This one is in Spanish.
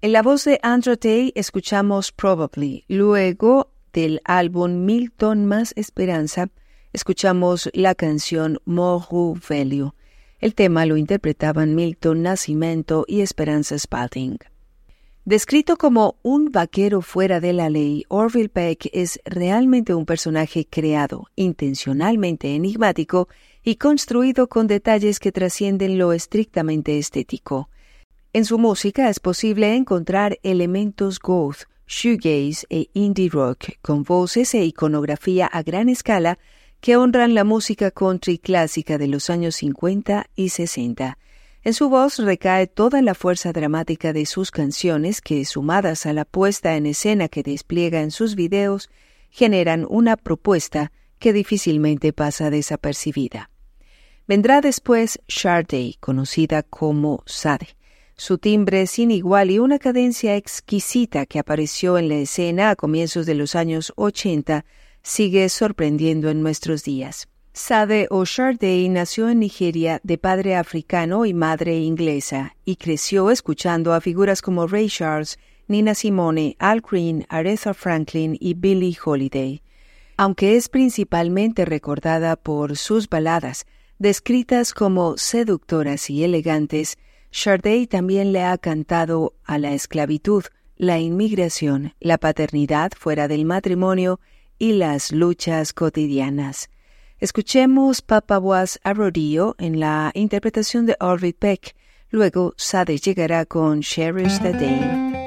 En la voz de Andra Day escuchamos Probably. Luego del álbum Milton más Esperanza, escuchamos la canción Moru Velho. El tema lo interpretaban Milton Nascimento y Esperanza Spalding. Descrito como un vaquero fuera de la ley, Orville Peck es realmente un personaje creado, intencionalmente enigmático y construido con detalles que trascienden lo estrictamente estético. En su música es posible encontrar elementos goth, shoegaze e indie rock, con voces e iconografía a gran escala que honran la música country clásica de los años 50 y 60. En su voz recae toda la fuerza dramática de sus canciones que, sumadas a la puesta en escena que despliega en sus videos, generan una propuesta que difícilmente pasa desapercibida. Vendrá después Sade, conocida como Sade. Su timbre sin igual y una cadencia exquisita que apareció en la escena a comienzos de los años 80 sigue sorprendiendo en nuestros días. Sade o Sade nació en Nigeria de padre africano y madre inglesa y creció escuchando a figuras como Ray Charles, Nina Simone, Al Green, Aretha Franklin y Billie Holiday. Aunque es principalmente recordada por sus baladas, descritas como seductoras y elegantes, Sade también le ha cantado a la esclavitud, la inmigración, la paternidad fuera del matrimonio y las luchas cotidianas. Escuchemos Papa Was a Rodeo en la interpretación de Orville Peck. Luego Sade llegará con Cherish the Day.